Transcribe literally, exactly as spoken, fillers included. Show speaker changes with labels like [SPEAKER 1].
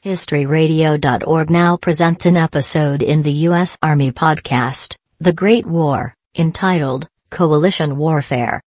[SPEAKER 1] history radio dot org now presents an episode in the U S Army podcast, The Great War, entitled, Coalition Warfare.